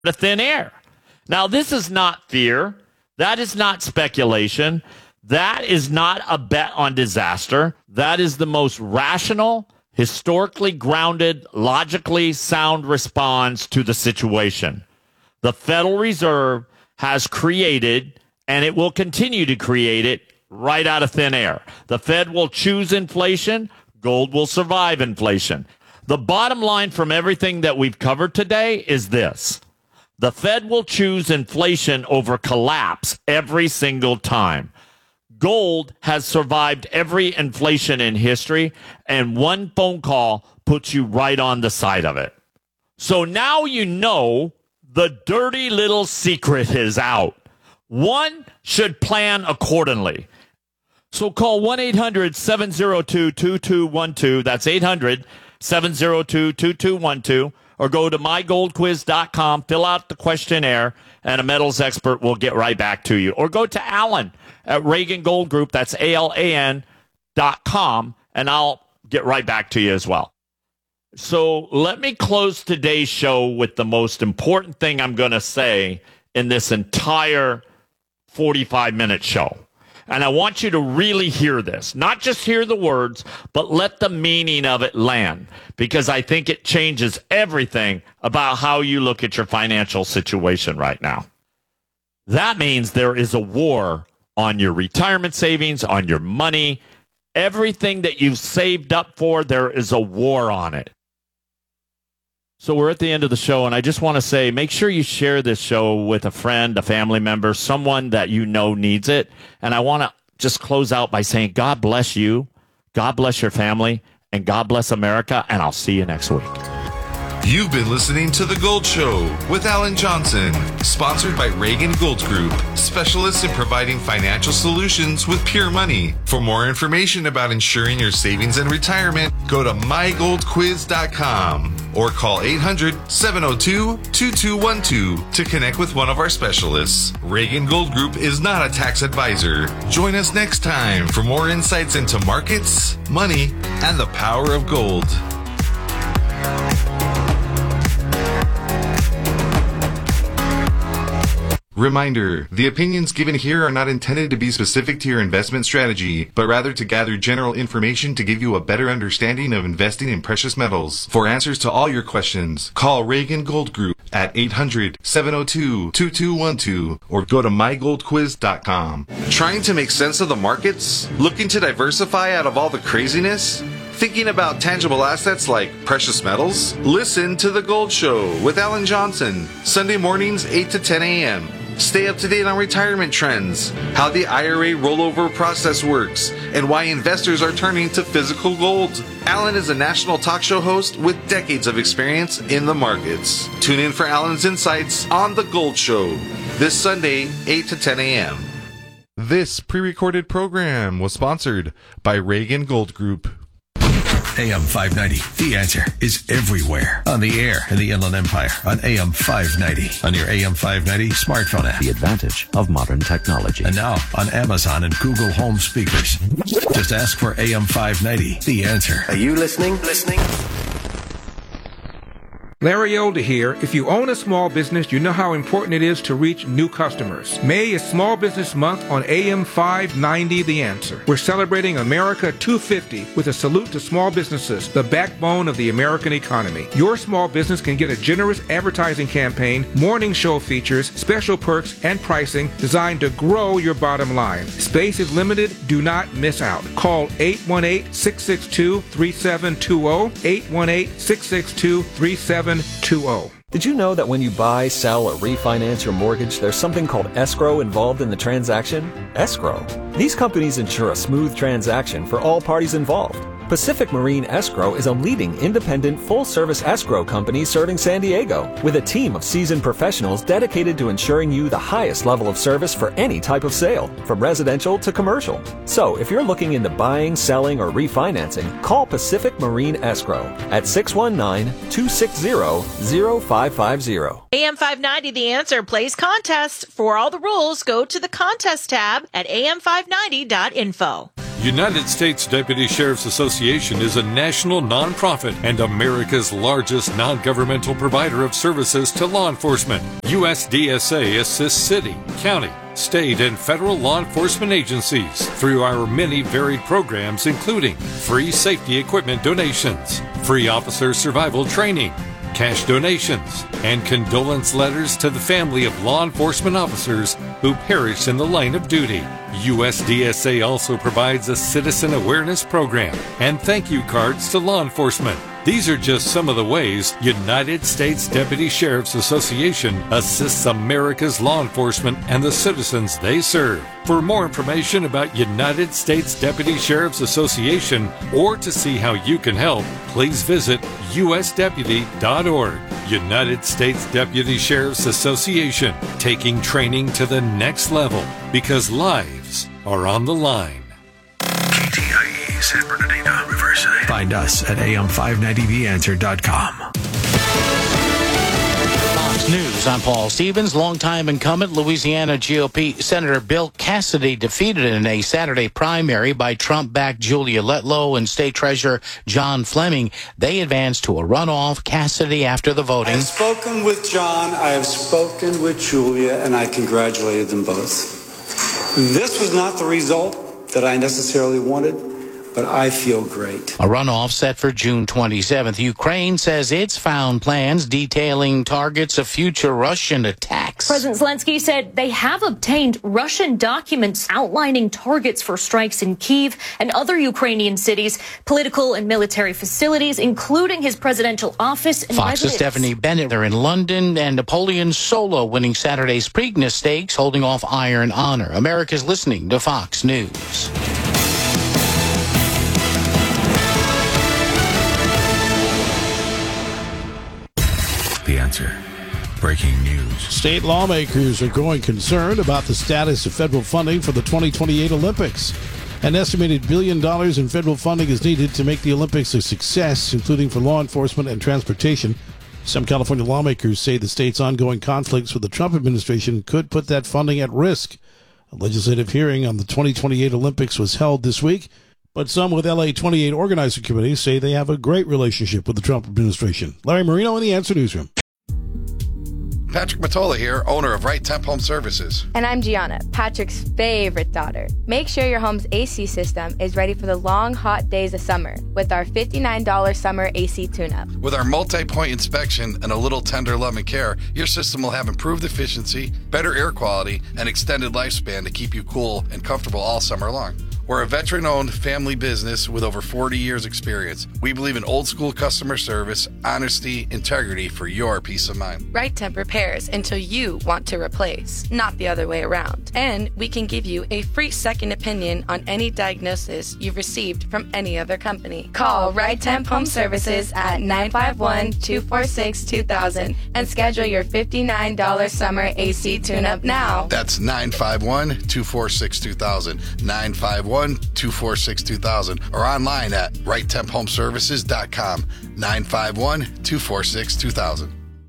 of thin air. Now, this is not fear. That is not speculation. That is not a bet on disaster. That is the most rational, historically grounded, logically sound response to the situation. The Federal Reserve has created, and it will continue to create it, right out of thin air. The Fed will choose inflation. Gold will survive inflation. The bottom line from everything that we've covered today is this. The Fed will choose inflation over collapse every single time. Gold has survived every inflation in history, and one phone call puts you right on the side of it. So now you know the dirty little secret is out. One should plan accordingly. So call 1-800-702-2212. That's 800-702-2212. Or go to mygoldquiz.com, fill out the questionnaire, and a metals expert will get right back to you. Or go to Alan at Reagan Gold Group. That's ALAN.com, and I'll get right back to you as well. So let me close today's show with the most important thing I'm going to say in this entire 45-minute show. And I want you to really hear this. Not just hear the words, but let the meaning of it land. Because I think it changes everything about how you look at your financial situation right now. That means there is a war on your retirement savings, on your money. Everything that you've saved up for, there is a war on it. So we're at the end of the show, and I just want to say, make sure you share this show with a friend, a family member, someone that you know needs it. And I want to just close out by saying, God bless you, God bless your family, and God bless America, and I'll see you next week. You've been listening to The Gold Show with Alan Johnson, sponsored by Reagan Gold Group, specialists in providing financial solutions with pure money. For more information about ensuring your savings and retirement, go to mygoldquiz.com or call 800-702-2212 to connect with one of our specialists. Reagan Gold Group is not a tax advisor. Join us next time for more insights into markets, money, and the power of gold. Reminder, the opinions given here are not intended to be specific to your investment strategy, but rather to gather general information to give you a better understanding of investing in precious metals. For answers to all your questions, call Reagan Gold Group at 800-702-2212 or go to mygoldquiz.com. Trying to make sense of the markets? Looking to diversify out of all the craziness? Thinking about tangible assets like precious metals? Listen to The Gold Show with Alan Johnson, Sunday mornings 8 to 10 a.m. Stay up to date on retirement trends, how the IRA rollover process works, and why investors are turning to physical gold. Alan is a national talk show host with decades of experience in the markets. Tune in for Alan's insights on The Gold Show this Sunday, 8 to 10 a.m. This pre-recorded program was sponsored by Reagan Gold Group. AM 590, The Answer, is everywhere. On the air in the Inland Empire, on AM 590, on your AM 590 smartphone app. The advantage of modern technology. And now on Amazon and Google Home speakers. Just ask for AM 590, The Answer. Are you listening? Larry Elder here. If you own a small business, you know how important it is to reach new customers. May is Small Business Month on AM 590 The Answer. We're celebrating America 250 with a salute to small businesses, the backbone of the American economy. Your small business can get a generous advertising campaign, morning show features, special perks, and pricing designed to grow your bottom line. Space is limited. Do not miss out. Call 818-662-3720, 818-662-3720. Did you know that when you buy, sell, or refinance your mortgage, there's something called escrow involved in the transaction? Escrow. These companies ensure a smooth transaction for all parties involved. Pacific Marine Escrow is a leading independent full-service escrow company serving San Diego with a team of seasoned professionals dedicated to ensuring you the highest level of service for any type of sale, from residential to commercial. So if you're looking into buying, selling, or refinancing, call Pacific Marine Escrow at 619-260-0550. AM 590 The Answer plays contests. For all the rules, go to the contest tab at am590.info. United States Deputy Sheriff's Association is a national nonprofit and America's largest non-governmental provider of services to law enforcement. USDSA assists city, county, state, and federal law enforcement agencies through our many varied programs, including free safety equipment donations, free officer survival training, cash donations, and condolence letters to the family of law enforcement officers who perished in the line of duty. USDSA also provides a citizen awareness program and thank you cards to law enforcement. These are just some of the ways United States Deputy Sheriff's Association assists America's law enforcement and the citizens they serve. For more information about United States Deputy Sheriff's Association or to see how you can help, please visit usdeputy.org. United States Deputy Sheriff's Association, taking training to the next level because lives are on the line. KTIE San Bernardino, Riverside. Find us at am590theanswer.com. Fox News, I'm Paul Stevens. Longtime incumbent Louisiana GOP Senator Bill Cassidy defeated in a Saturday primary by Trump-backed Julia Letlow and State Treasurer John Fleming. They advanced to a runoff. Cassidy, after the voting, I have spoken with John, I have spoken with Julia, and I congratulated them both. This was not the result that I necessarily wanted, but I feel great. A runoff set for June 27th. Ukraine says it's found plans detailing targets of future Russian attacks. President Zelensky said they have obtained Russian documents outlining targets for strikes in Kyiv and other Ukrainian cities, political and military facilities, including his presidential office and Fox's residence. Stephanie Bennett are in London, and Napoleon Solo winning Saturday's Preakness Stakes, holding off Iron Honor. America's listening to Fox News. The Answer. Breaking news. State lawmakers are growing concerned about the status of federal funding for the 2028 Olympics. An estimated $1 billion in federal funding is needed to make the Olympics a success, including for law enforcement and transportation. Some California lawmakers say the state's ongoing conflicts with the Trump administration could put that funding at risk. A legislative hearing on the 2028 Olympics was held this week, but some with LA 28 organizing committees say they have a great relationship with the Trump administration. Larry Marino in the Answer Newsroom. Patrick Matola here, owner of Right Temp Home Services. And I'm Gianna, Patrick's favorite daughter. Make sure your home's AC system is ready for the long, hot days of summer with our $59 summer AC tune-up. With our multi-point inspection and a little tender love and care, your system will have improved efficiency, better air quality, and extended lifespan to keep you cool and comfortable all summer long. We're a veteran-owned family business with over 40 years experience. We believe in old-school customer service, honesty, integrity for your peace of mind. Right Temp repairs until you want to replace, not the other way around. And we can give you a free second opinion on any diagnosis you've received from any other company. Call Right Temp Home Services at 951-246-2000 and schedule your $59 summer AC tune-up now. That's 951-246-2000, 951-246-2000, or online at righttemphomeservices.com, 951-246-2000.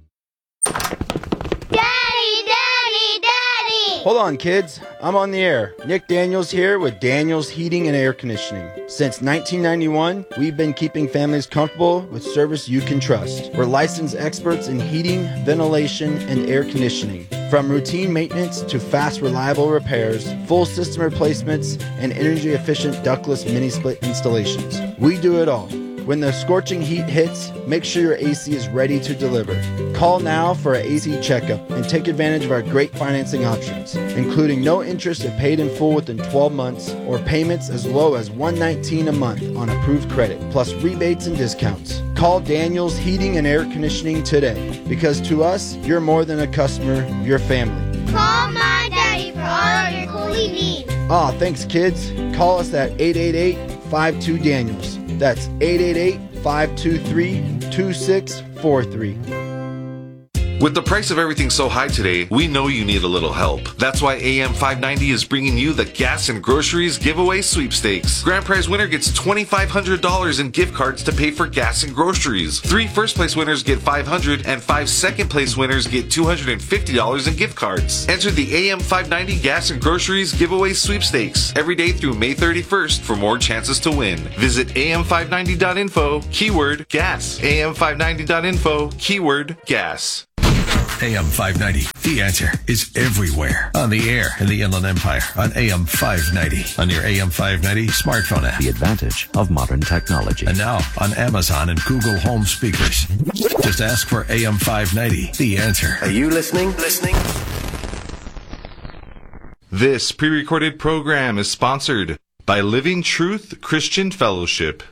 Hold on, kids. I'm on the air. Nick Daniels here with Daniels Heating and Air Conditioning. Since 1991, we've been keeping families comfortable with service you can trust. We're licensed experts in heating, ventilation, and air conditioning. From routine maintenance to fast, reliable repairs, full system replacements, and energy-efficient ductless mini-split installations. We do it all. When the scorching heat hits, make sure your AC is ready to deliver. Call now for an AC checkup and take advantage of our great financing options, including no interest if paid in full within 12 months or payments as low as $119 a month on approved credit, plus rebates and discounts. Call Daniels Heating and Air Conditioning today, because to us, you're more than a customer, you're family. Call my daddy for all of your cooling needs. Thanks, kids. Call us at 888-52-DANIELS. That's 888-523-2643. With the price of everything so high today, we know you need a little help. That's why AM 590 is bringing you the Gas and Groceries Giveaway Sweepstakes. Grand prize winner gets $2,500 in gift cards to pay for gas and groceries. 3 first place winners get $500 and 5 second place winners get $250 in gift cards. Enter the AM 590 Gas and Groceries Giveaway Sweepstakes every day through May 31st for more chances to win. Visit am590.info, keyword gas. am590.info, keyword gas. AM 590, The Answer, is everywhere. On the air in the Inland Empire on AM 590. On your AM 590 smartphone app. The advantage of modern technology. And now on Amazon and Google Home speakers. Just ask for AM 590, The Answer. Are you listening? This pre-recorded program is sponsored by Living Truth Christian Fellowship.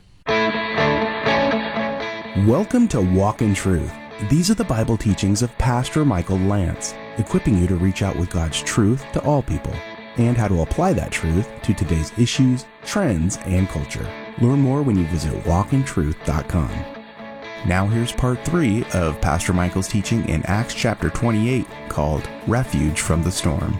Welcome to Walk in Truth. These are the Bible teachings of Pastor Michael Lance, equipping you to reach out with God's truth to all people and how to apply that truth to today's issues, trends, and culture. Learn more when you visit walkintruth.com. Now here's part 3 of Pastor Michael's teaching in Acts chapter 28 called Refuge from the Storm.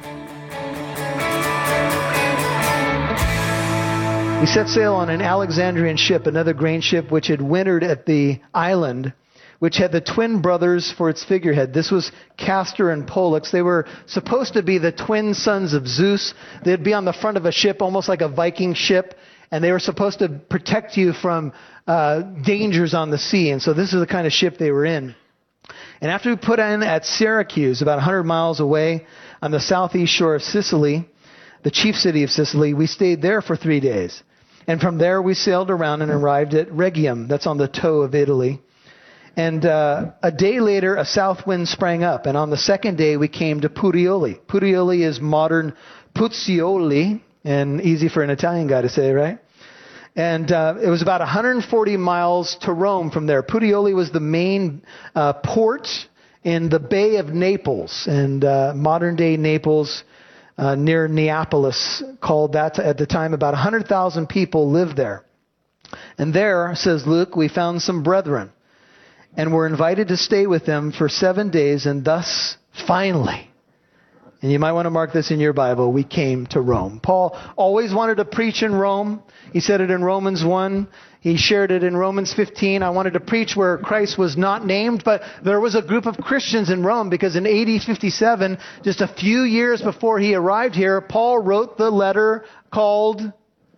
We set sail on an Alexandrian ship, another grain ship which had wintered at the island, which had the twin brothers for its figurehead. This was Castor and Pollux. They were supposed to be the twin sons of Zeus. They'd be on the front of a ship, almost like a Viking ship, and they were supposed to protect you from dangers on the sea. And so this is the kind of ship they were in. And after we put in at Syracuse, about 100 miles away on the southeast shore of Sicily, the chief city of Sicily, we stayed there for 3 days. And from there we sailed around and arrived at Rhegium. That's on the toe of Italy. And a day later, a south wind sprang up. And on the second day, we came to Puteoli. Puteoli is modern Puzioli, and easy for an Italian guy to say, right? And it was about 140 miles to Rome from there. Puteoli was the main port in the Bay of Naples, and modern-day Naples, near Neapolis, called that at the time. About 100,000 people lived there. And there, says Luke, we found some brethren, and were invited to stay with them for 7 days, and thus, finally, and you might want to mark this in your Bible, we came to Rome. Paul always wanted to preach in Rome. He said it in Romans 1. He shared it in Romans 15. I wanted to preach where Christ was not named, but there was a group of Christians in Rome because in AD 57, just a few years before he arrived here, Paul wrote the letter called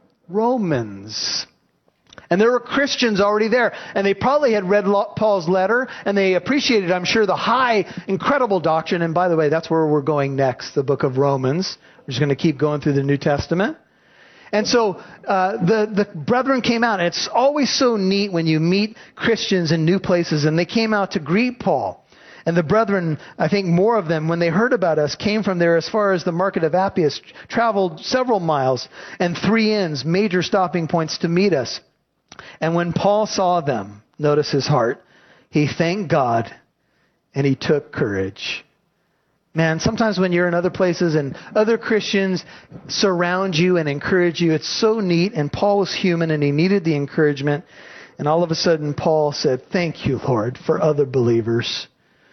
Romans. And there were Christians already there. And they probably had read Paul's letter, and they appreciated, I'm sure, the high, incredible doctrine. And by the way, that's where we're going next, the book of Romans. We're just going to keep going through the New Testament. And so the brethren came out. And it's always so neat when you meet Christians in new places. And they came out to greet Paul. And the brethren, I think more of them, when they heard about us, came from there as far as the market of Appius, traveled several miles and 3 inns, major stopping points to meet us. And when Paul saw them, notice his heart, he thanked God and he took courage. Man, sometimes when you're in other places and other Christians surround you and encourage you, it's so neat. And Paul was human and he needed the encouragement. And all of a sudden, Paul said, thank you, Lord, for other believers.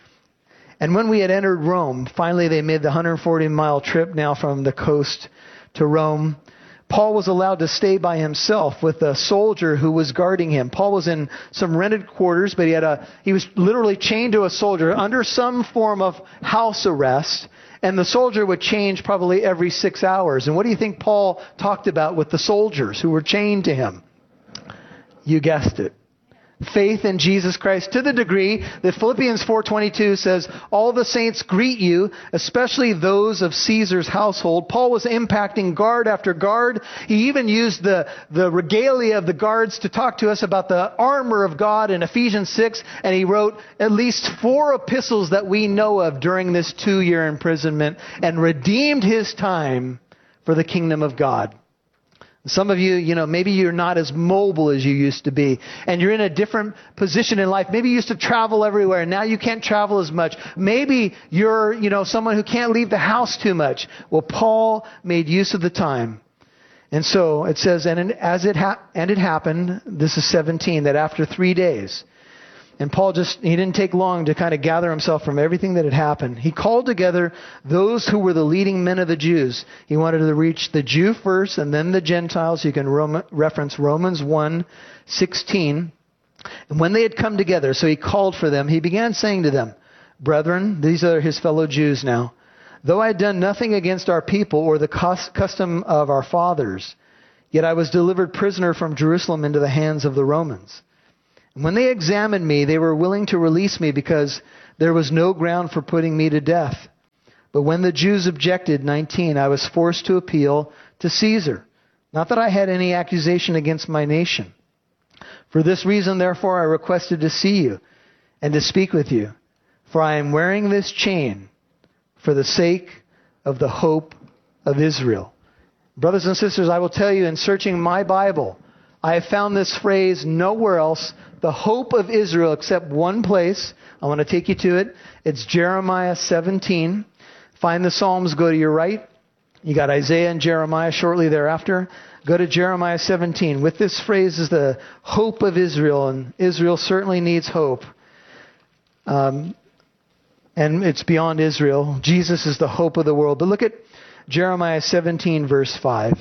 And when we had entered Rome, finally they made the 140-mile trip now from the coast to Rome. Paul was allowed to stay by himself with a soldier who was guarding him. Paul was in some rented quarters, but he was literally chained to a soldier under some form of house arrest, and the soldier would change probably every 6 hours. And what do you think Paul talked about with the soldiers who were chained to him? You guessed it. Faith in Jesus Christ, to the degree that Philippians 4:22 says, all the saints greet you, especially those of Caesar's household. Paul was impacting guard after guard. He even used the regalia of the guards to talk to us about the armor of God in Ephesians 6, and he wrote at least 4 epistles that we know of during this 2-year imprisonment and redeemed his time for the kingdom of God. Some of you, maybe you're not as mobile as you used to be, and you're in a different position in life. Maybe you used to travel everywhere, and now you can't travel as much. Maybe you're, someone who can't leave the house too much. Well, Paul made use of the time. And so it says, and it happened, this is 17, that after 3 days, And Paul he didn't take long to kind of gather himself from everything that had happened. He called together those who were the leading men of the Jews. He wanted to reach the Jew first and then the Gentiles. You can reference Romans 1:16. And when they had come together, so he called for them, he began saying to them, "Brethren," these are his fellow Jews now, "though I had done nothing against our people or the custom of our fathers, yet I was delivered prisoner from Jerusalem into the hands of the Romans. And when they examined me, they were willing to release me because there was no ground for putting me to death. But when the Jews objected," 19, "I was forced to appeal to Caesar. Not that I had any accusation against my nation. For this reason, therefore, I requested to see you and to speak with you. For I am wearing this chain for the sake of the hope of Israel." Brothers and sisters, I will tell you, in searching my Bible, I have found this phrase nowhere else, the hope of Israel, except one place. I want to take you to it. It's Jeremiah 17. Find the Psalms, go to your right. You got Isaiah and Jeremiah shortly thereafter. Go to Jeremiah 17. With this phrase is the hope of Israel, and Israel certainly needs hope. And it's beyond Israel. Jesus is the hope of the world. But look at Jeremiah 17, verse 5.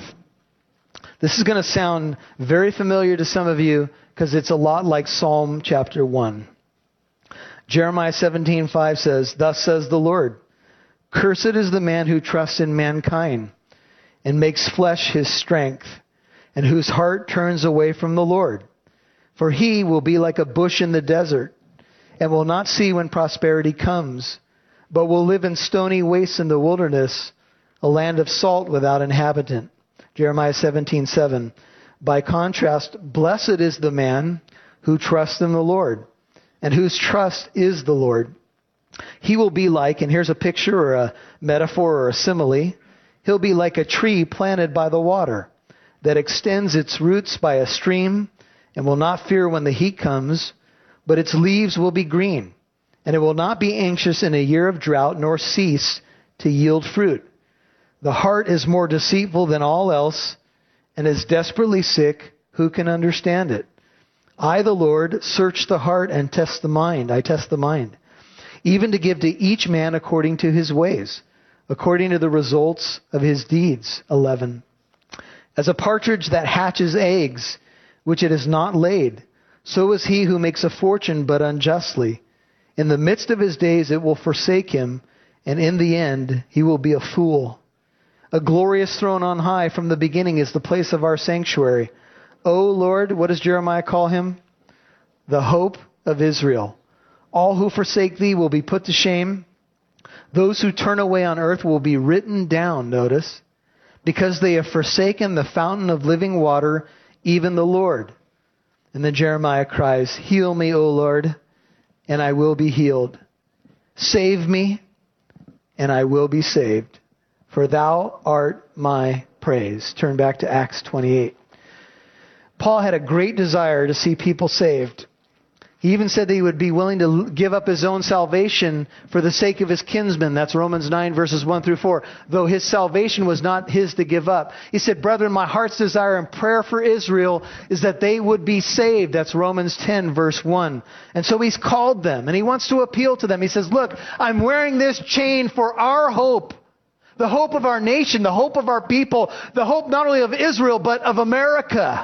This is going to sound very familiar to some of you because it's a lot like Psalm chapter 1. Jeremiah 17:5 says, "Thus says the Lord, cursed is the man who trusts in mankind and makes flesh his strength, and whose heart turns away from the Lord. For he will be like a bush in the desert, and will not see when prosperity comes, but will live in stony wastes in the wilderness, a land of salt without inhabitant." Jeremiah 17:7. By contrast, blessed is the man who trusts in the Lord, and whose trust is the Lord. He will be like, and here's a picture or a metaphor or a simile, he'll be like a tree planted by the water that extends its roots by a stream and will not fear when the heat comes, but its leaves will be green, and it will not be anxious in a year of drought nor cease to yield fruit. The heart is more deceitful than all else and is desperately sick. Who can understand it? I, the Lord, search the heart and test the mind. I test the mind, even to give to each man according to his ways, according to the results of his deeds. 11. As a partridge that hatches eggs, which it has not laid, so is he who makes a fortune but unjustly. In the midst of his days it will forsake him, and in the end he will be a fool. A glorious throne on high from the beginning is the place of our sanctuary. O Lord, what does Jeremiah call him? The hope of Israel. All who forsake thee will be put to shame. Those who turn away on earth will be written down, notice, because they have forsaken the fountain of living water, even the Lord. And then Jeremiah cries, "Heal me, O Lord, and I will be healed. Save me, and I will be saved. For thou art my praise." Turn back to Acts 28. Paul had a great desire to see people saved. He even said that he would be willing to give up his own salvation for the sake of his kinsmen. That's Romans 9, verses 1 through 4. Though his salvation was not his to give up. He said, "Brethren, my heart's desire and prayer for Israel is that they would be saved." That's Romans 10, verse 1. And so he's called them, and he wants to appeal to them. He says, "Look, I'm wearing this chain for our hope. The hope of our nation, the hope of our people, the hope not only of Israel, but of America.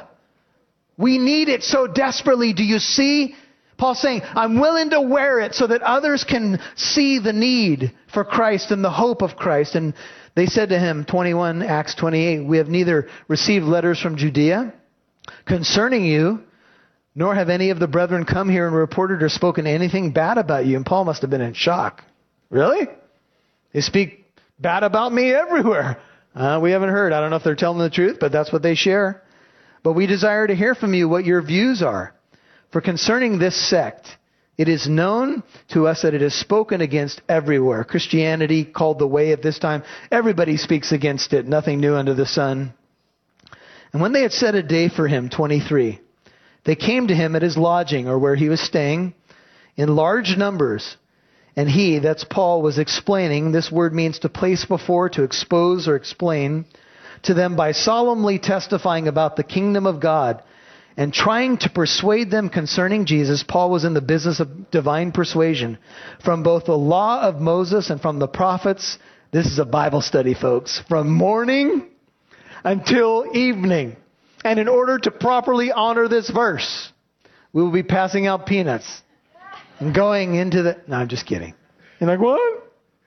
We need it so desperately. Do you see?" Paul's saying, I'm willing to wear it so that others can see the need for Christ and the hope of Christ. And they said to him, 21, Acts 28, "We have neither received letters from Judea concerning you, nor have any of the brethren come here and reported or spoken anything bad about you." And Paul must have been in shock. Really? They speak bad about me everywhere. We haven't heard. I don't know if they're telling the truth, but that's what they share. "But we desire to hear from you what your views are. For concerning this sect, it is known to us that it is spoken against everywhere." Christianity, called the way at this time, everybody speaks against it. Nothing new under the sun. "And when they had set a day for him," 23, "they came to him at his lodging," or where he was staying, "in large numbers. And he," that's Paul, "was explaining," this word means to place before, to expose or explain, "to them by solemnly testifying about the kingdom of God, And trying to persuade them concerning Jesus, Paul was in the business of divine persuasion. From both the law of Moses and from the prophets, this is a Bible study, folks, from morning until evening. And in order to properly honor this verse, we will be passing out peanuts and going into the... No, I'm just kidding. You're like, what?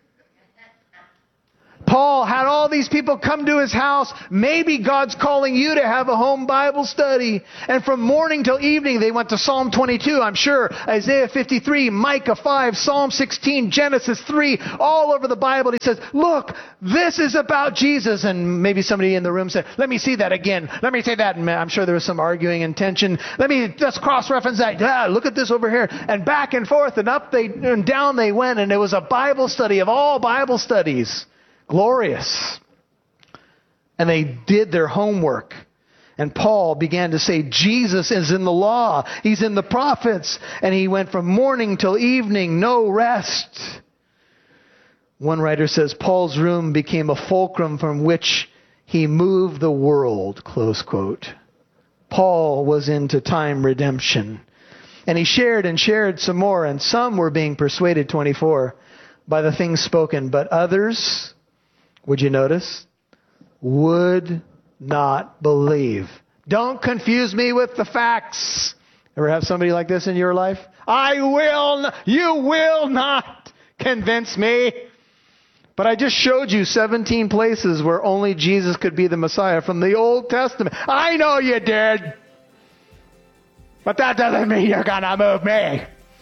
Paul had all these people come to his house. Maybe God's calling you to have a home Bible study. And from morning till evening, they went to Psalm 22, I'm sure, Isaiah 53, Micah 5, Psalm 16, Genesis 3, all over the Bible. He says, look, this is about Jesus. And maybe somebody in the room said, let me see that again. Let me say that. And I'm sure there was some arguing and tension. Let me just cross-reference that. Look at this over here. And back and forth and up and down they went. And it was a Bible study of all Bible studies. Glorious. And they did their homework. And Paul began to say, Jesus is in the law. He's in the prophets. And he went from morning till evening, no rest. One writer says, Paul's room became a fulcrum from which he moved the world, close quote. Paul was into time redemption. And he shared and shared some more. And some were being persuaded, 24, by the things spoken. But others... would you notice? Would not believe. Don't confuse me with the facts. Ever have somebody like this in your life? You will not convince me. But I just showed you 17 places where only Jesus could be the Messiah from the Old Testament. I know you did. But that doesn't mean you're going to move me.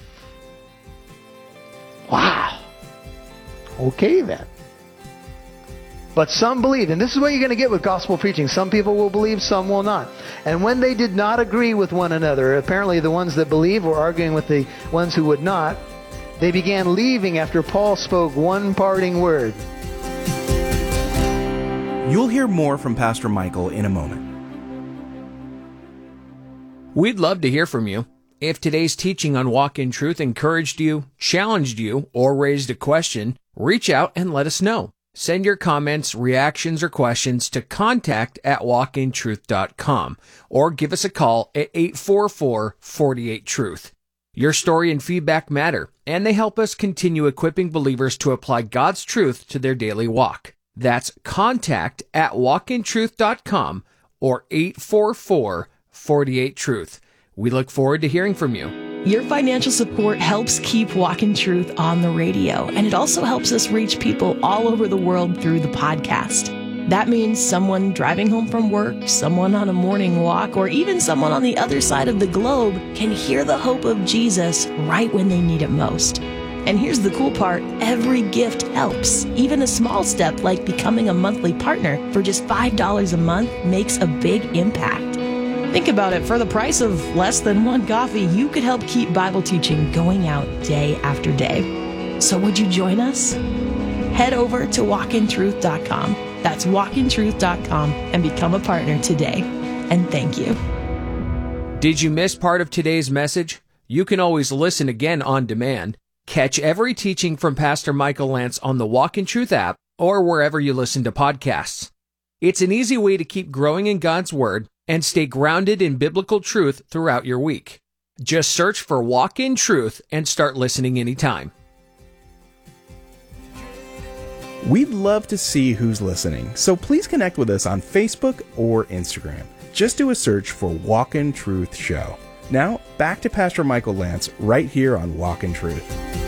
Wow. Okay then. But some believed, and this is what you're going to get with gospel preaching. Some people will believe, some will not. And when they did not agree with one another, apparently the ones that believed were arguing with the ones who would not, they began leaving after Paul spoke one parting word. You'll hear more from Pastor Michael in a moment. We'd love to hear from you. If today's teaching on Walk in Truth encouraged you, challenged you, or raised a question, reach out and let us know. Send your comments, reactions, or questions to contact@walkintruth.com or give us a call at 844-48-TRUTH. Your story and feedback matter, and they help us continue equipping believers to apply God's truth to their daily walk. That's contact@walkintruth.com or 844-48-TRUTH. We look forward to hearing from you. Your financial support helps keep Walk in Truth on the radio, and it also helps us reach people all over the world through the podcast. That means someone driving home from work, someone on a morning walk, or even someone on the other side of the globe can hear the hope of Jesus right when they need it most. And here's the cool part, every gift helps. Even a small step like becoming a monthly partner for just $5 a month makes a big impact. Think about it. For the price of less than one coffee, you could help keep Bible teaching going out day after day. So would you join us? Head over to walkintruth.com. That's walkintruth.com and become a partner today. And thank you. Did you miss part of today's message? You can always listen again on demand. Catch every teaching from Pastor Michael Lance on the Walk in Truth app or wherever you listen to podcasts. It's an easy way to keep growing in God's Word and stay grounded in biblical truth throughout your week. Just search for Walk in Truth and start listening anytime. We'd love to see who's listening, so please connect with us on Facebook or Instagram. Just do a search for Walk in Truth Show. Now, back to Pastor Michael Lance right here on Walk in Truth.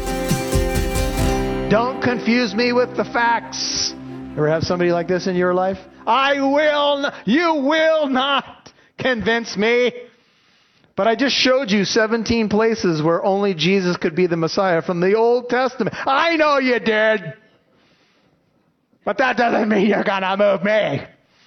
Don't confuse me with the facts. Ever have somebody like this in your life? You will not convince me. But I just showed you 17 places where only Jesus could be the Messiah from the Old Testament. I know you did. But that doesn't mean you're going to move me.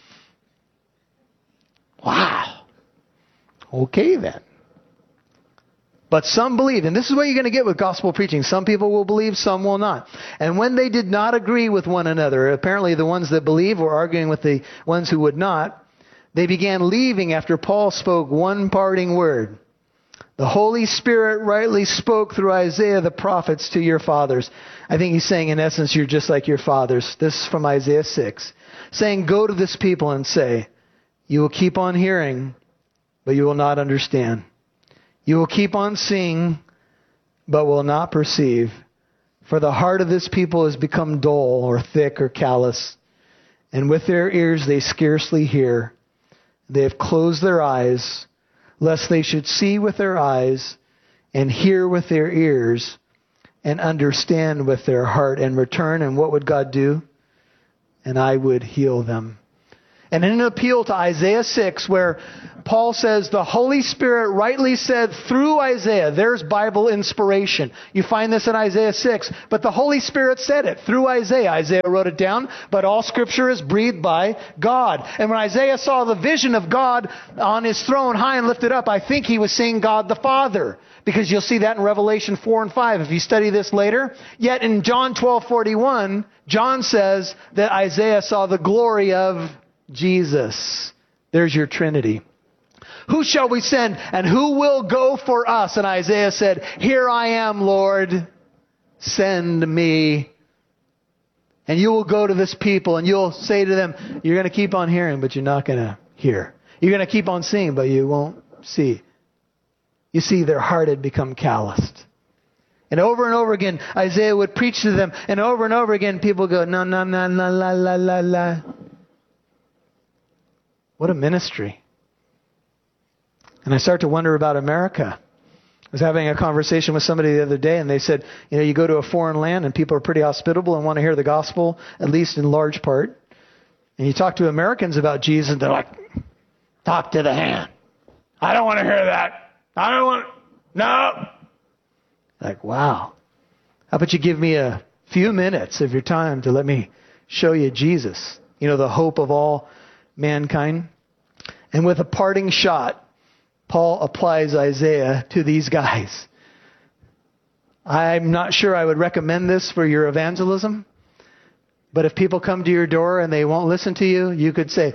Wow. Okay then. But some believed, and this is what you're going to get with gospel preaching. Some people will believe, some will not. And when they did not agree with one another, apparently the ones that believed were arguing with the ones who would not, they began leaving after Paul spoke one parting word. The Holy Spirit rightly spoke through Isaiah the prophets to your fathers. I think he's saying, in essence, you're just like your fathers. This is from Isaiah 6. Saying, go to this people and say, you will keep on hearing, but you will not understand. You will keep on seeing, but will not perceive. For the heart of this people has become dull or thick or callous, and with their ears they scarcely hear. They have closed their eyes, lest they should see with their eyes and hear with their ears and understand with their heart and return. And what would God do? And I would heal them. And in an appeal to Isaiah 6, where Paul says the Holy Spirit rightly said through Isaiah, there's Bible inspiration. You find this in Isaiah 6, but the Holy Spirit said it through Isaiah. Isaiah wrote it down, but all Scripture is breathed by God. And when Isaiah saw the vision of God on his throne, high and lifted up, I think he was seeing God the Father. Because you'll see that in Revelation 4 and 5 if you study this later. Yet in John 12:41, John says that Isaiah saw the glory of Jesus. There's your Trinity. Who shall we send and who will go for us? And Isaiah said, here I am, Lord. Send me. And you will go to this people and you'll say to them, you're going to keep on hearing, but you're not going to hear. You're going to keep on seeing, but you won't see. You see, their heart had become calloused. And over again, Isaiah would preach to them. And over again, people go, no, no, no, no, la, la, la, la. What a ministry. And I start to wonder about America. I was having a conversation with somebody the other day, and they said, you go to a foreign land, and people are pretty hospitable and want to hear the gospel, at least in large part. And you talk to Americans about Jesus, and they're like, talk to the hand. I don't want to hear that. I don't want, no. Like, wow. How about you give me a few minutes of your time to let me show you Jesus, the hope of all mankind. And with a parting shot, Paul applies Isaiah to these guys. I'm not sure I would recommend this for your evangelism, but if people come to your door and they won't listen to you, you could say,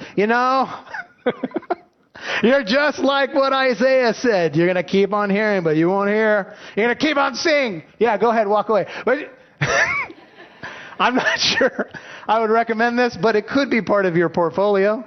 you're just like what Isaiah said. You're going to keep on hearing, but you won't hear. You're going to keep on seeing. Yeah, go ahead, walk away. But I'm not sure I would recommend this, but it could be part of your portfolio.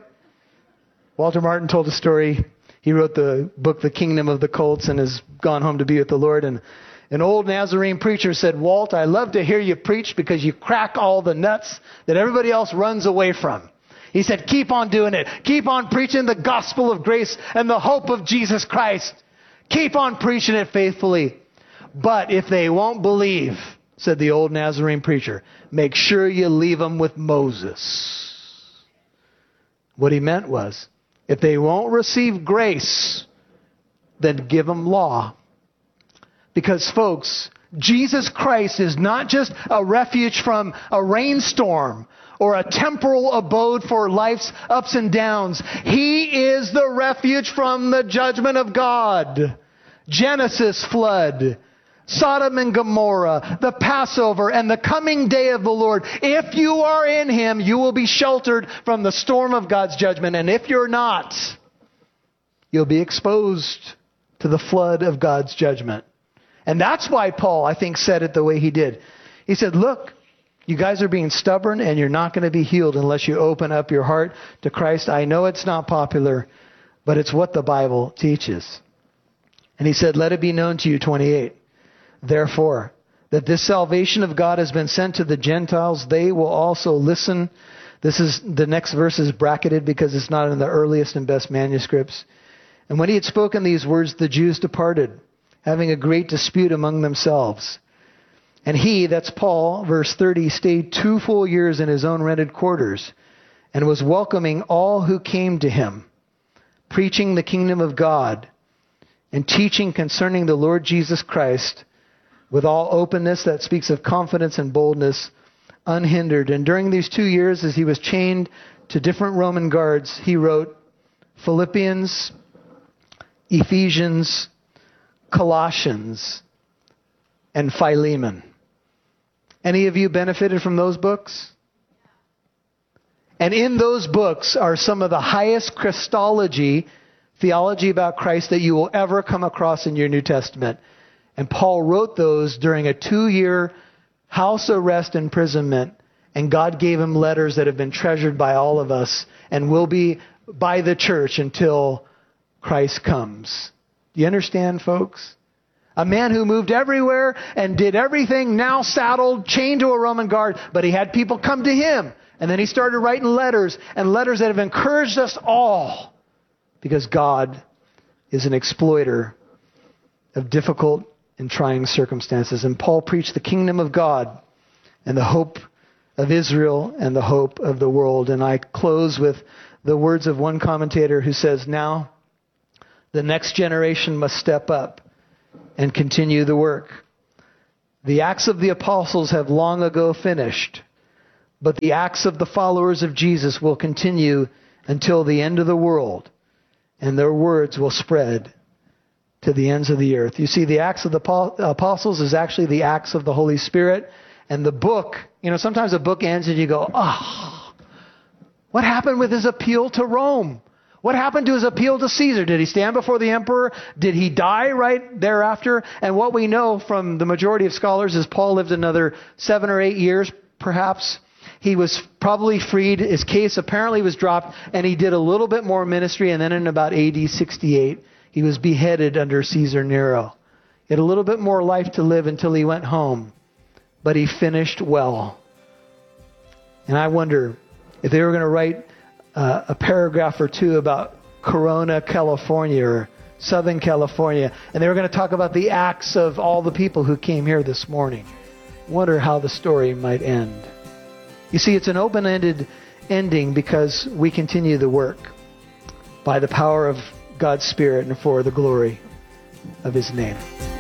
Walter Martin told a story. He wrote the book, The Kingdom of the Colts, and has gone home to be with the Lord. And an old Nazarene preacher said, Walt, I love to hear you preach because you crack all the nuts that everybody else runs away from. He said, keep on doing it. Keep on preaching the gospel of grace and the hope of Jesus Christ. Keep on preaching it faithfully. But if they won't believe, said the old Nazarene preacher, make sure you leave them with Moses. What he meant was, if they won't receive grace, then give them law. Because, folks, Jesus Christ is not just a refuge from a rainstorm or a temporal abode for life's ups and downs. He is the refuge from the judgment of God. Genesis flood, Sodom and Gomorrah, the Passover, and the coming day of the Lord. If you are in Him, you will be sheltered from the storm of God's judgment. And if you're not, you'll be exposed to the flood of God's judgment. And that's why Paul, I think, said it the way he did. He said, look, you guys are being stubborn and you're not going to be healed unless you open up your heart to Christ. I know it's not popular, but it's what the Bible teaches. And he said, let it be known to you, 28. Therefore, that this salvation of God has been sent to the Gentiles, they will also listen. The next verse is bracketed because it's not in the earliest and best manuscripts. And when he had spoken these words, the Jews departed, having a great dispute among themselves. And he, that's Paul, verse 30, stayed 2 full years in his own rented quarters and was welcoming all who came to him, preaching the kingdom of God and teaching concerning the Lord Jesus Christ with all openness that speaks of confidence and boldness, unhindered. And during these 2 years, as he was chained to different Roman guards, he wrote Philippians, Ephesians, Colossians, and Philemon. Any of you benefited from those books? And in those books are some of the highest Christology, theology about Christ that you will ever come across in your New Testament. And Paul wrote those during a 2-year house arrest imprisonment. And God gave him letters that have been treasured by all of us and will be by the church until Christ comes. Do you understand, folks? A man who moved everywhere and did everything, now saddled, chained to a Roman guard, but he had people come to him. And then he started writing letters, and letters that have encouraged us all, because God is an exploiter of difficult and trying circumstances. And Paul preached the kingdom of God and the hope of Israel and the hope of the world. And I close with the words of one commentator who says, now the next generation must step up and continue the work. The acts of the apostles have long ago finished, but the acts of the followers of Jesus will continue until the end of the world, and their words will spread to the ends of the earth. You see, the Acts of the Apostles is actually the Acts of the Holy Spirit. And the book, sometimes a book ends and you go, what happened with his appeal to Rome? What happened to his appeal to Caesar? Did he stand before the emperor? Did he die right thereafter? And what we know from the majority of scholars is Paul lived another 7 or 8 years, perhaps. He was probably freed. His case apparently was dropped, and he did a little bit more ministry. And then in about AD 68, he was beheaded under Caesar Nero. He had a little bit more life to live until he went home, but he finished well. And I wonder if they were going to write a paragraph or two about Corona, California, or Southern California, and they were going to talk about the acts of all the people who came here this morning. Wonder how the story might end. You see, it's an open-ended ending because we continue the work by the power of God's Spirit and for the glory of His name.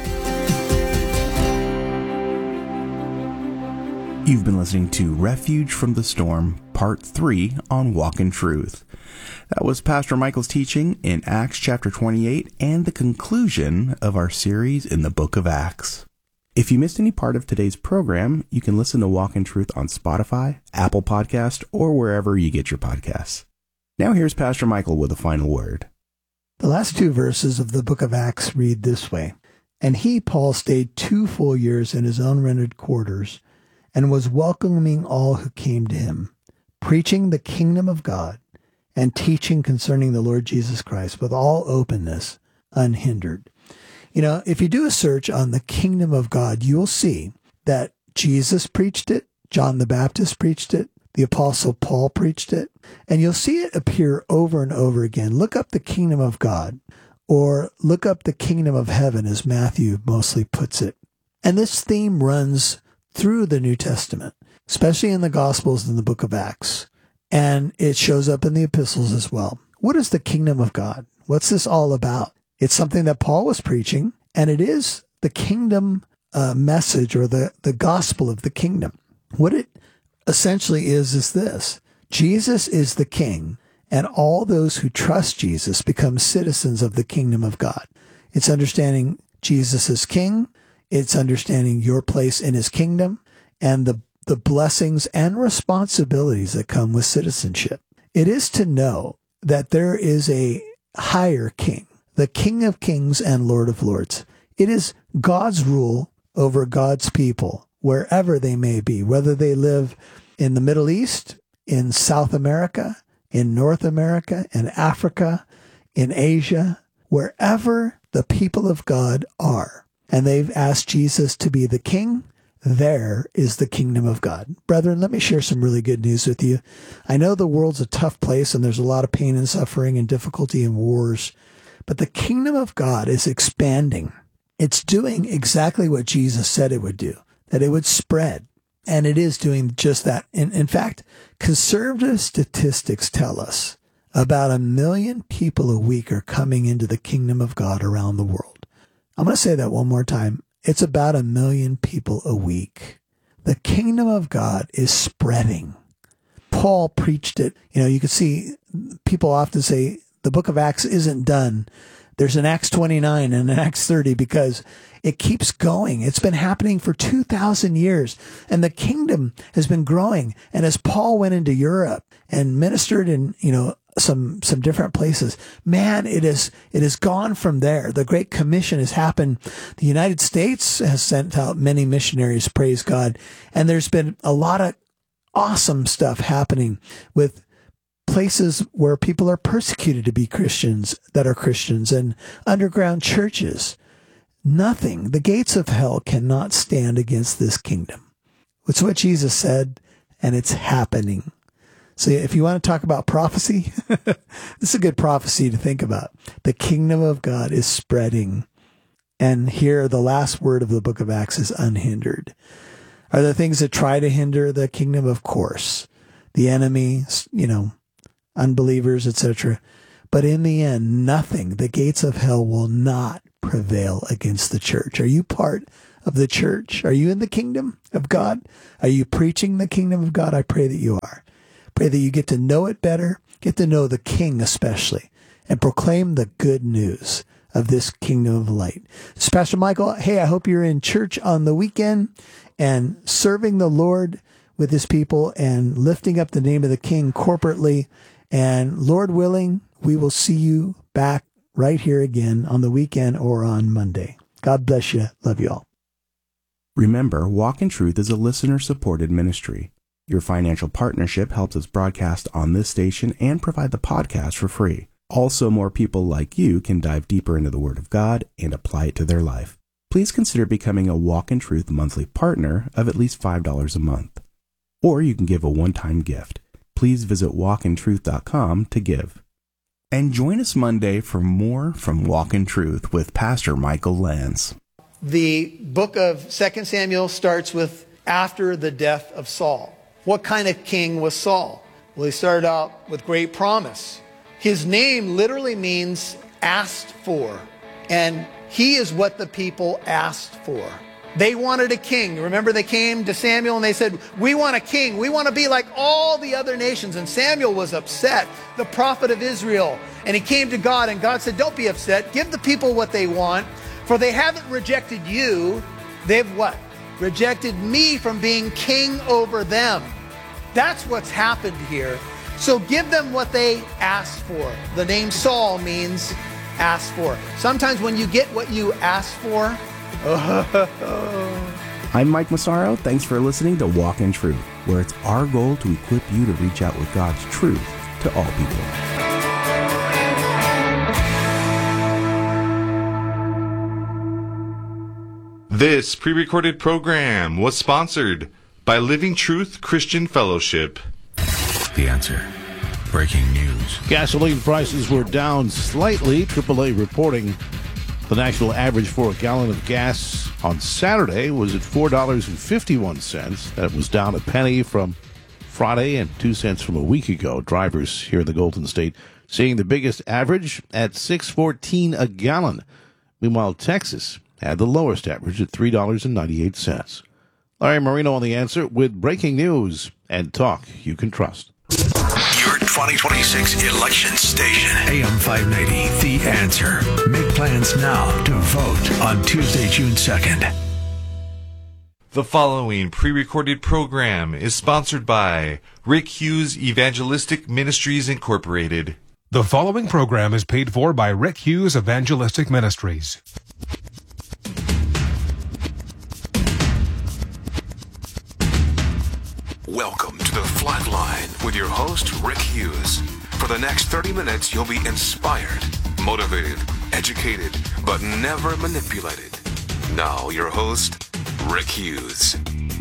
You've been listening to Refuge from the Storm, Part 3 on Walk in Truth. That was Pastor Michael's teaching in Acts chapter 28 and the conclusion of our series in the book of Acts. If you missed any part of today's program, you can listen to Walk in Truth on Spotify, Apple Podcast, or wherever you get your podcasts. Now here's Pastor Michael with a final word. The last 2 verses of the book of Acts read this way. And he, Paul, stayed 2 full years in his own rented quarters and was welcoming all who came to him, preaching the kingdom of God and teaching concerning the Lord Jesus Christ with all openness, unhindered. If you do a search on the kingdom of God, you'll see that Jesus preached it, John the Baptist preached it, the Apostle Paul preached it, and you'll see it appear over and over again. Look up the kingdom of God, or look up the kingdom of heaven, as Matthew mostly puts it. And this theme runs through the New Testament, especially in the Gospels and the book of Acts. And it shows up in the epistles as well. What is the kingdom of God? What's this all about? It's something that Paul was preaching, and it is the kingdom message, or the gospel of the kingdom. What it essentially is this. Jesus is the king, and all those who trust Jesus become citizens of the kingdom of God. It's understanding Jesus as king. It's understanding your place in his kingdom and the blessings and responsibilities that come with citizenship. It is to know that there is a higher king, the King of Kings and Lord of Lords. It is God's rule over God's people, wherever they may be, whether they live in the Middle East, in South America, in North America, in Africa, in Asia, wherever the people of God are, and they've asked Jesus to be the king, there is the kingdom of God. Brethren, let me share some really good news with you. I know the world's a tough place, and there's a lot of pain and suffering and difficulty and wars, but the kingdom of God is expanding. It's doing exactly what Jesus said it would do, that it would spread. And it is doing just that. In fact, conservative statistics tell us about 1 million people a week are coming into the kingdom of God around the world. I'm going to say that one more time. It's about 1 million people a week. The kingdom of God is spreading. Paul preached it. You can see people often say the book of Acts isn't done. There's an Acts 29 and an Acts 30 because it keeps going. It's been happening for 2,000 years, and the kingdom has been growing. And as Paul went into Europe and ministered in, some different places, man, it has gone from there. The Great Commission has happened. The United States has sent out many missionaries, praise God. And there's been a lot of awesome stuff happening with places where people are persecuted to be Christians that are Christians, and underground churches. Nothing. The gates of hell cannot stand against this kingdom. It's what Jesus said, and it's happening. So if you want to talk about prophecy, this is a good prophecy to think about. The kingdom of God is spreading. And here, the last word of the book of Acts is unhindered. Are there things that try to hinder the kingdom? Of course. The enemy, unbelievers, etc. But in the end, nothing. The gates of hell will not prevail against the church. Are you part of the church? Are you in the kingdom of God? Are you preaching the kingdom of God? I pray that you are. Pray that you get to know it better, get to know the King especially, and proclaim the good news of this kingdom of light. So Pastor Michael, hey, I hope you're in church on the weekend and serving the Lord with his people and lifting up the name of the King corporately. And Lord willing, we will see you back right here again on the weekend or on Monday. God bless you. Love you all. Remember, Walk in Truth is a listener-supported ministry. Your financial partnership helps us broadcast on this station and provide the podcast for free. Also, more people like you can dive deeper into the Word of God and apply it to their life. Please consider becoming a Walk in Truth monthly partner of at least $5 a month. Or you can give a one-time gift. Please visit walkintruth.com to give. And join us Monday for more from Walk in Truth with Pastor Michael Lance. The book of 2 Samuel starts with after the death of Saul. What kind of king was Saul? Well, he started out with great promise. His name literally means asked for. And he is what the people asked for. They wanted a king. Remember, they came to Samuel and they said, we want a king. We want to be like all the other nations. And Samuel was upset, the prophet of Israel. And he came to God, and God said, don't be upset. Give the people what they want. For they haven't rejected you. They've what? Rejected me from being king over them. That's what's happened here. So give them what they asked for. The name Saul means asked for. Sometimes when you get what you asked for, I'm Mike Massaro. Thanks for listening to Walk in Truth, where it's our goal to equip you to reach out with God's truth to all people. This pre-recorded program was sponsored by Living Truth Christian Fellowship. The Answer. Breaking news. Gasoline prices were down slightly. AAA reporting the national average for a gallon of gas on Saturday was at $4.51. That was down a penny from Friday and 2 cents from a week ago. Drivers here in the Golden State seeing the biggest average at $6.14 a gallon. Meanwhile, Texas had the lowest average at $3.98. Larry Marino on The Answer with breaking news and talk you can trust. Your 2026 election station. AM 590, The Answer. Make plans now to vote on Tuesday, June 2nd. The following pre-recorded program is sponsored by Rick Hughes Evangelistic Ministries Incorporated. The following program is paid for by Rick Hughes Evangelistic Ministries. Welcome to the Flatline with your host, Rick Hughes. For the next 30 minutes, you'll be inspired, motivated, educated, but never manipulated. Now, your host, Rick Hughes.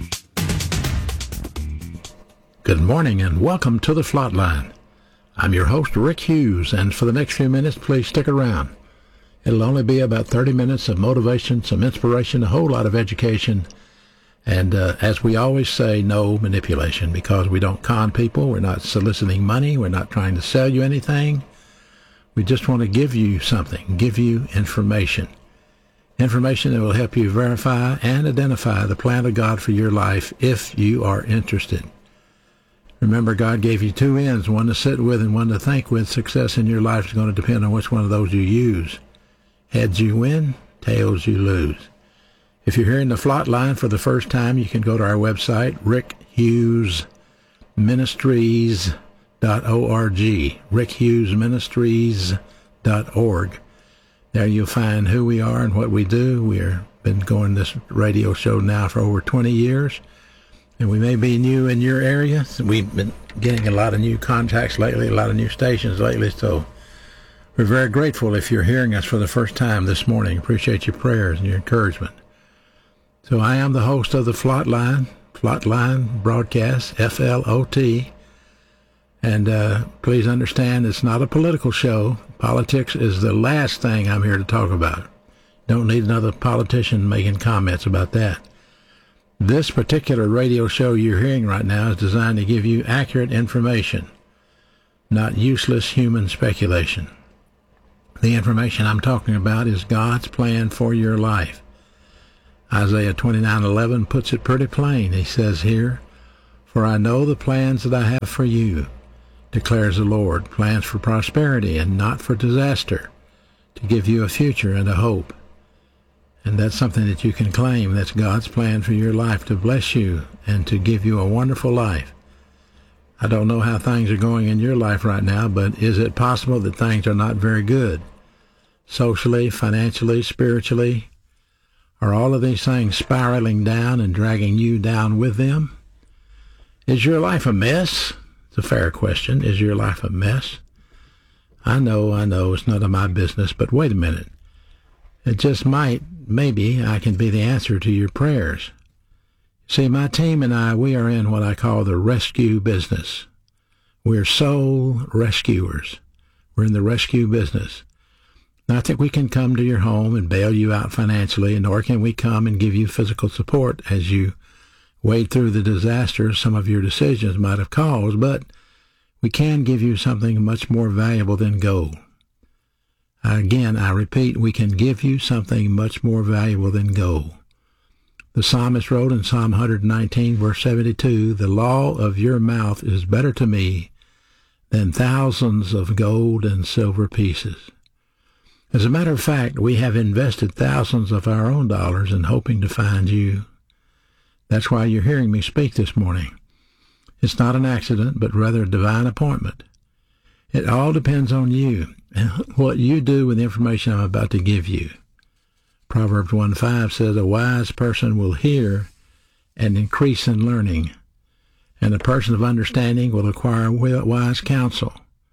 Good morning and welcome to the Flatline. I'm your host, Rick Hughes, and for the next few minutes, please stick around. It'll only be about 30 minutes of motivation, some inspiration, a whole lot of education. And as we always say, no manipulation, because we don't con people. We're not soliciting money. We're not trying to sell you anything. We just want to give you something, give you information. Information that will help you verify and identify the plan of God for your life if you are interested. Remember, God gave you two ends, one to sit with and one to think with. Success in your life is going to depend on which one of those you use. Heads you win, tails you lose. If you're hearing the Flatline for the first time, you can go to our website, rickhughesministries.org, rickhughesministries.org. There you'll find who we are and what we do. We've been going this radio show now for over 20 years. And we may be new in your area. So we've been getting a lot of new contacts lately, a lot of new stations lately. So we're very grateful if you're hearing us for the first time this morning. Appreciate your prayers and your encouragement. So I am the host of the Flotline broadcast, FLOT. And please understand, it's not a political show. Politics is the last thing I'm here to talk about. Don't need another politician making comments about that. This particular radio show you're hearing right now is designed to give you accurate information, not useless human speculation. The information I'm talking about is God's plan for your life. Isaiah 29:11 puts it pretty plain. He says here, "For I know the plans that I have for you, declares the Lord, plans for prosperity and not for disaster, to give you a future and a hope." And that's something that you can claim. That's God's plan for your life, to bless you and to give you a wonderful life. I don't know how things are going in your life right now, but is it possible that things are not very good? Socially, financially, spiritually? Are all of these things spiraling down and dragging you down with them? Is your life a mess? It's a fair question. Is your life a mess? I know, it's none of my business, but wait a minute. It just maybe I can be the answer to your prayers. See, my team and I, we are in what I call the rescue business. We're soul rescuers. We're in the rescue business. Not that we can come to your home and bail you out financially, nor can we come and give you physical support as you wade through the disasters some of your decisions might have caused, but we can give you something much more valuable than gold. Again, I repeat, we can give you something much more valuable than gold. The psalmist wrote in Psalm 119, verse 72, "The law of your mouth is better to me than thousands of gold and silver pieces." As a matter of fact, we have invested thousands of our own dollars in hoping to find you. That's why you're hearing me speak this morning. It's not an accident, but rather a divine appointment. It all depends on you and what you do with the information I'm about to give you. Proverbs 1:5 says, "A wise person will hear and increase in learning, and a person of understanding will acquire wise counsel."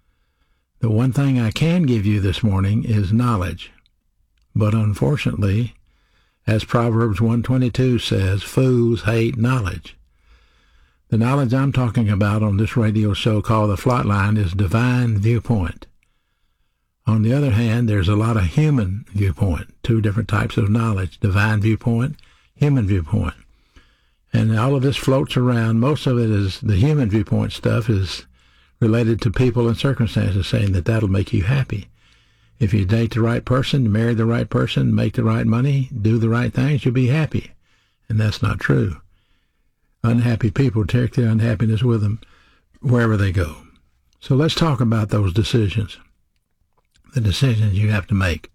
The one thing I can give you this morning is knowledge. But unfortunately, as Proverbs 1:22 says, fools hate knowledge. The knowledge I'm talking about on this radio show called The Flotline is divine viewpoint. On the other hand, there's a lot of human viewpoint, two different types of knowledge, divine viewpoint, human viewpoint. And all of this floats around. Most of it is the human viewpoint stuff is related to people and circumstances, saying that that'll make you happy. If you date the right person, marry the right person, make the right money, do the right things, you'll be happy. And that's not true. Unhappy people take their unhappiness with them wherever they go. So let's talk about those decisions, the decisions you have to make.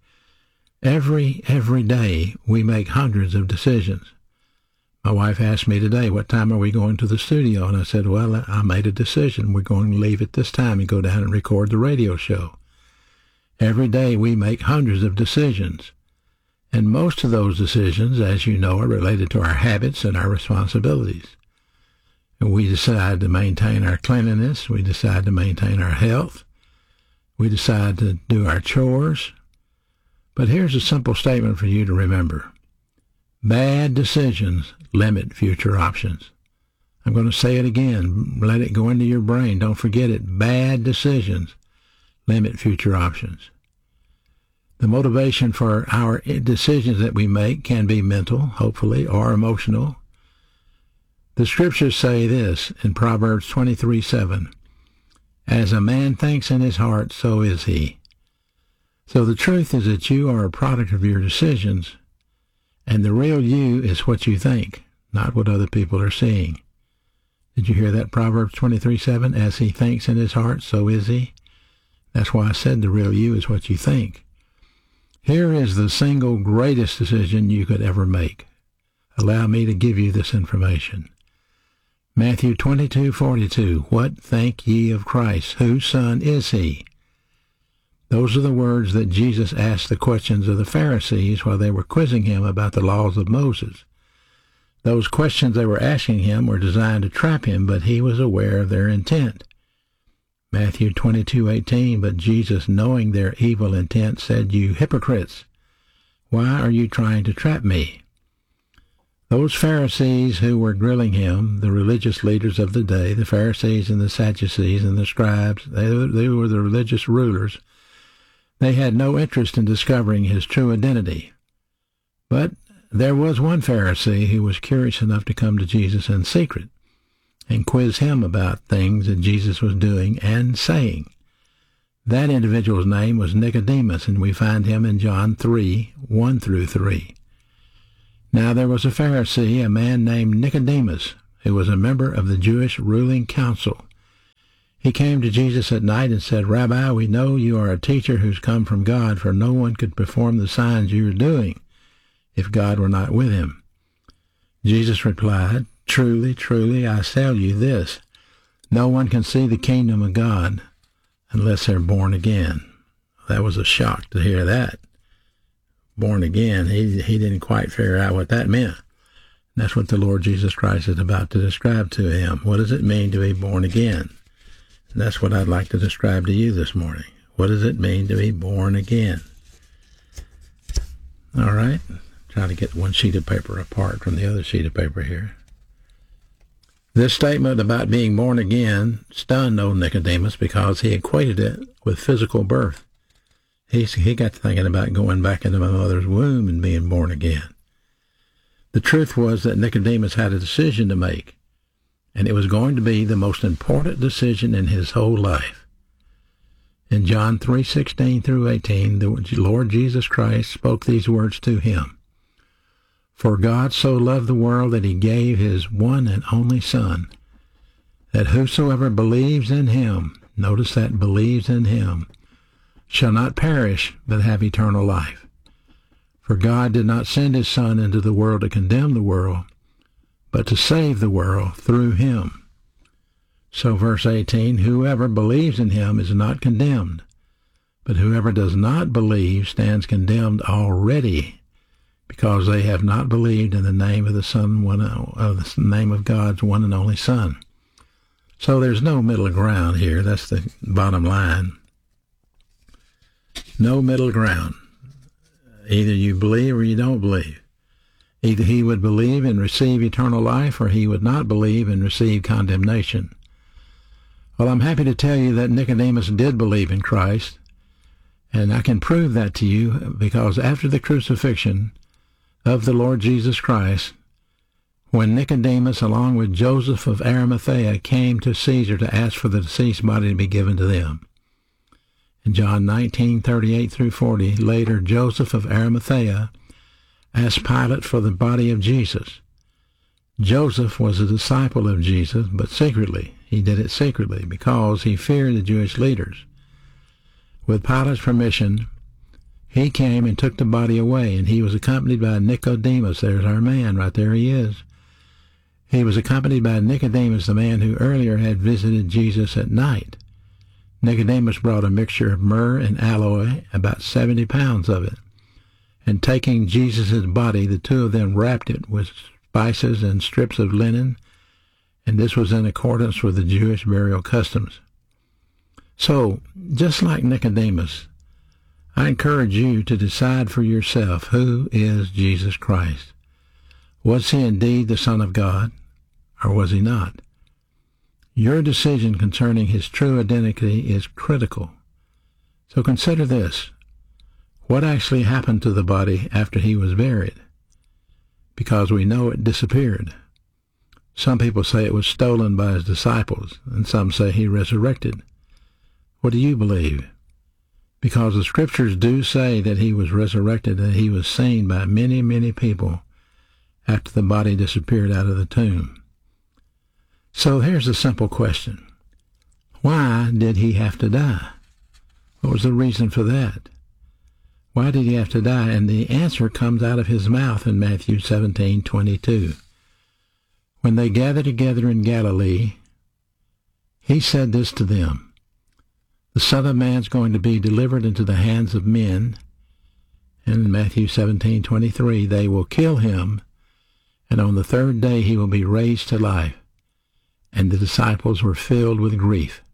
Every day we make hundreds of decisions. My wife asked me today, what time are we going to the studio? And I said, well, I made a decision. We're going to leave at this time and go down and record the radio show. Every day we make hundreds of decisions. And most of those decisions, as you know, are related to our habits and our responsibilities. And we decide to maintain our cleanliness. We decide to maintain our health. We decide to do our chores. But here's a simple statement for you to remember. Bad decisions limit future options. I'm going to say it again. Let it go into your brain. Don't forget it. Bad decisions limit future options. The motivation for our decisions that we make can be mental, hopefully, or emotional. The scriptures say this in Proverbs 23:7, "As a man thinks in his heart, so is he." So the truth is that you are a product of your decisions, and the real you is what you think, not what other people are seeing. Did you hear that, Proverbs 23:7? As he thinks in his heart, so is he. That's why I said the real you is what you think. Here is the single greatest decision you could ever make. Allow me to give you this information. Matthew 22:42, "What think ye of Christ? Whose son is he?" Those are the words that Jesus asked the questions of the Pharisees while they were quizzing him about the laws of Moses. Those questions they were asking him were designed to trap him, but he was aware of their intent. Matthew 22:18, but Jesus, knowing their evil intent, said, "You hypocrites, why are you trying to trap me?" Those Pharisees who were grilling him, the religious leaders of the day, the Pharisees and the Sadducees and the scribes, they were the religious rulers. They had no interest in discovering his true identity. But there was one Pharisee who was curious enough to come to Jesus in secret and quiz him about things that Jesus was doing and saying. That individual's name was Nicodemus, and we find him in John 3:1-3. Now there was a Pharisee, a man named Nicodemus, who was a member of the Jewish ruling council. He came to Jesus at night and said, "Rabbi, we know you are a teacher who's come from God, for no one could perform the signs you are doing if God were not with him." Jesus replied, "Truly, truly, I tell you this, no one can see the kingdom of God unless they're born again." That was a shock to hear that. Born again, he didn't quite figure out what that meant. That's what the Lord Jesus Christ is about to describe to him. What does it mean to be born again? And that's what I'd like to describe to you this morning. What does it mean to be born again? All right, try to get one sheet of paper apart from the other sheet of paper here. This statement about being born again stunned old Nicodemus because he equated it with physical birth. He got to thinking about going back into my mother's womb and being born again. The truth was that Nicodemus had a decision to make, and it was going to be the most important decision in his whole life. In John 3:16-18, the Lord Jesus Christ spoke these words to him. "For God so loved the world that he gave his one and only Son, that whosoever believes in him," notice that, believes in him, "shall not perish, but have eternal life. For God did not send his Son into the world to condemn the world, but to save the world through him." So verse 18, "Whoever believes in him is not condemned, but whoever does not believe stands condemned already, because they have not believed in the name of the name of God's one and only Son." So there's no middle ground here. That's the bottom line. No middle ground. Either you believe or you don't believe. Either he would believe and receive eternal life, or he would not believe and receive condemnation. Well, I'm happy to tell you that Nicodemus did believe in Christ, and I can prove that to you because after the crucifixion of the Lord Jesus Christ, when Nicodemus, along with Joseph of Arimathea, came to Caesar to ask for the deceased body to be given to them. In John 19:38-40, later Joseph of Arimathea asked Pilate for the body of Jesus. Joseph was a disciple of Jesus, but secretly. He did it secretly because he feared the Jewish leaders. With Pilate's permission, he came and took the body away, and he was accompanied by Nicodemus. There's our man, right there he is. He was accompanied by Nicodemus, the man who earlier had visited Jesus at night. Nicodemus brought a mixture of myrrh and aloe, about 70 pounds of it. And taking Jesus' body, the two of them wrapped it with spices and strips of linen, and this was in accordance with the Jewish burial customs. So, just like Nicodemus, I encourage you to decide for yourself, who is Jesus Christ? Was he indeed the Son of God, or was he not? Your decision concerning his true identity is critical. So consider this. What actually happened to the body after he was buried? Because we know it disappeared. Some people say it was stolen by his disciples, and some say he resurrected. What do you believe? Because the scriptures do say that he was resurrected, and he was seen by many, many people after the body disappeared out of the tomb. So here's a simple question. Why did he have to die? What was the reason for that? Why did he have to die? And the answer comes out of his mouth in Matthew 17:22. When they gathered together in Galilee, he said this to them, "The Son of Man's going to be delivered into the hands of men." And in Matthew 17:23, they will kill him, and on the third day he will be raised to life. And the disciples were filled with grief.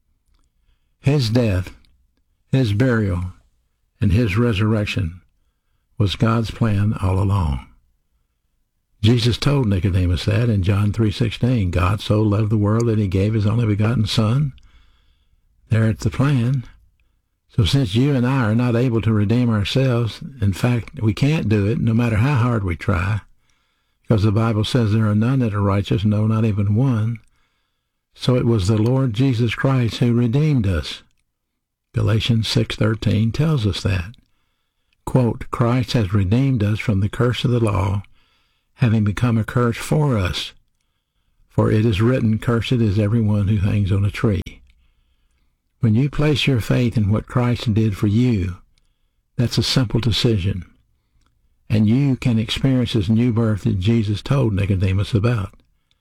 His death, his burial, and his resurrection was God's plan all along. Jesus told Nicodemus that in John 3:16, God so loved the world that he gave his only begotten Son. There's the plan. So since you and I are not able to redeem ourselves, in fact, we can't do it no matter how hard we try, because the Bible says there are none that are righteous, no, not even one. So it was the Lord Jesus Christ who redeemed us. Galatians 6:13 tells us that. Quote, Christ has redeemed us from the curse of the law, having become a curse for us. For it is written, cursed is everyone who hangs on a tree. When you place your faith in what Christ did for you, that's a simple decision. And you can experience this new birth that Jesus told Nicodemus about.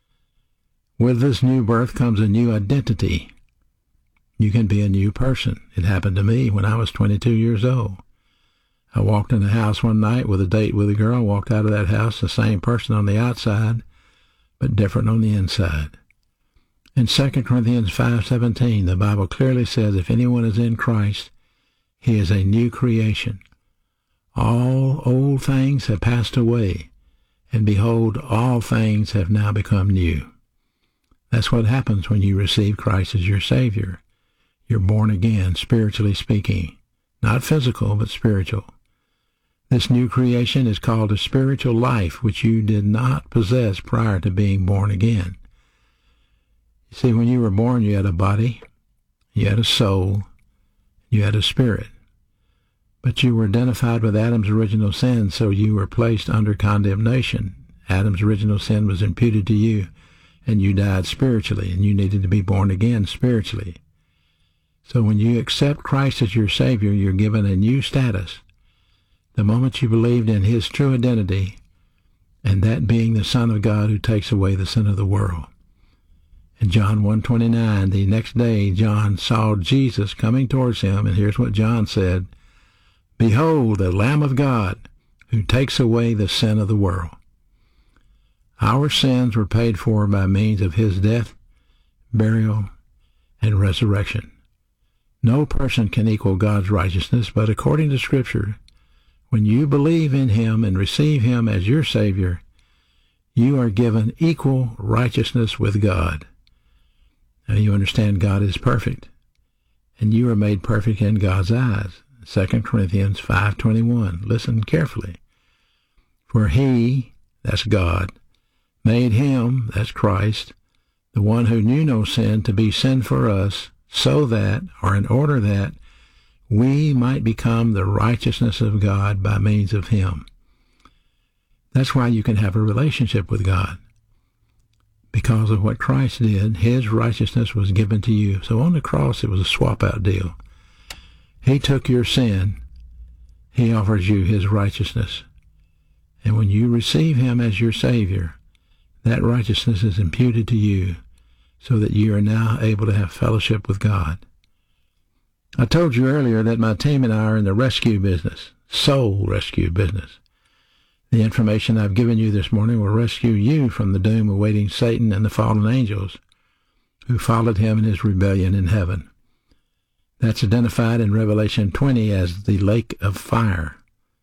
With this new birth comes a new identity. You can be a new person. It happened to me when I was 22 years old. I walked in the house one night with a date with a girl, walked out of that house the same person on the outside, but different on the inside. In 2 Corinthians 5:17, the Bible clearly says, if anyone is in Christ, he is a new creation. All old things have passed away, and behold, all things have now become new. That's what happens when you receive Christ as your Savior. You're born again, spiritually speaking. Not physical, but spiritual. This new creation is called a spiritual life, which you did not possess prior to being born again. You see, when you were born, you had a body, you had a soul, you had a spirit. But you were identified with Adam's original sin, so you were placed under condemnation. Adam's original sin was imputed to you, and you died spiritually, and you needed to be born again spiritually. So when you accept Christ as your Savior, you're given a new status. The moment you believed in his true identity, and that being the Son of God who takes away the sin of the world. In John 1:29, the next day John saw Jesus coming towards him, and here's what John said, Behold, the Lamb of God, who takes away the sin of the world. Our sins were paid for by means of his death, burial, and resurrection. No person can equal God's righteousness, but according to Scripture, when you believe in him and receive him as your Savior, you are given equal righteousness with God. Now you understand God is perfect, and you are made perfect in God's eyes. 2 Corinthians 5:21. Listen carefully. For he, that's God, made him, that's Christ, the one who knew no sin, to be sin for us, so that, or in order that, we might become the righteousness of God by means of him. That's why you can have a relationship with God. Because of what Christ did, his righteousness was given to you. So on the cross, it was a swap-out deal. He took your sin. He offers you his righteousness. And when you receive him as your Savior, that righteousness is imputed to you so that you are now able to have fellowship with God. I told you earlier that my team and I are in the rescue business, soul rescue business. The information I've given you this morning will rescue you from the doom awaiting Satan and the fallen angels who followed him in his rebellion in heaven. That's identified in Revelation 20 as the lake of fire.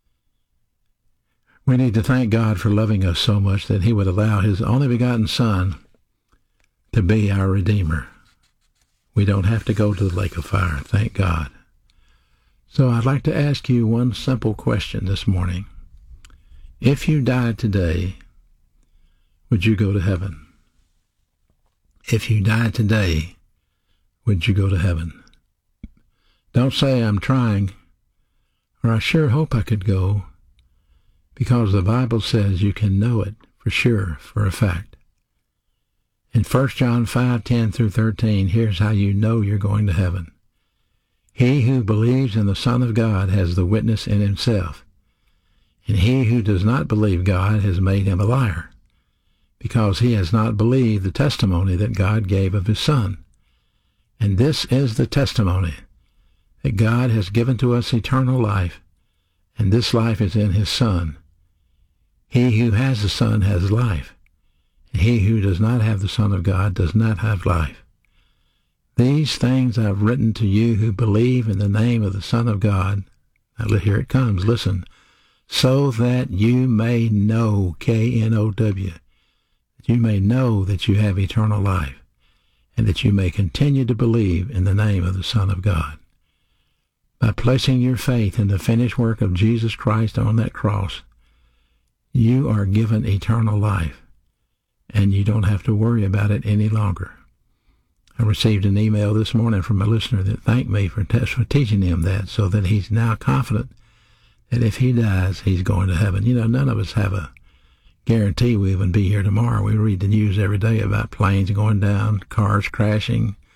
We need to thank God for loving us so much that he would allow his only begotten Son to be our Redeemer. We don't have to go to the lake of fire, thank God. So I'd like to ask you one simple question this morning. If you died today, would you go to heaven? If you died today, would you go to heaven? Don't say I'm trying, or I sure hope I could go, because the Bible says you can know it for sure, for a fact. In 1 John 5:10 through 13, here's how you know you're going to heaven. He who believes in the Son of God has the witness in himself, and he who does not believe God has made him a liar, because he has not believed the testimony that God gave of his Son. And this is the testimony, that God has given to us eternal life, and this life is in his Son. He who has the Son has life. And he who does not have the Son of God does not have life. These things I've written to you who believe in the name of the Son of God. Now here it comes, listen. So that you may know, K-N-O-W, that you may know that you have eternal life, and that you may continue to believe in the name of the Son of God. By placing your faith in the finished work of Jesus Christ on that cross, you are given eternal life, and you don't have to worry about it any longer. I received an email this morning from a listener that thanked me for teaching him that, so that he's now confident that if he dies, he's going to heaven. You know, none of us have a guarantee we will be here tomorrow. We read the news every day about planes going down, cars crashing,